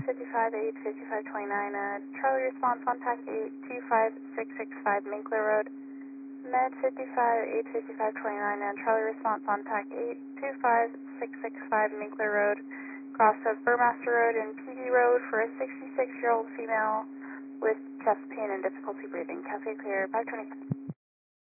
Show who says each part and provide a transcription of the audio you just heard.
Speaker 1: 55 85529, Charlie response on TAC 825665 Minkler Road. Med 55 85529, and Charlie response on TAC 825665 Minkler Road. Cross of Burmaster Road and PD Road for a 66-year-old female with chest pain and difficulty breathing. Cafe clear, 525.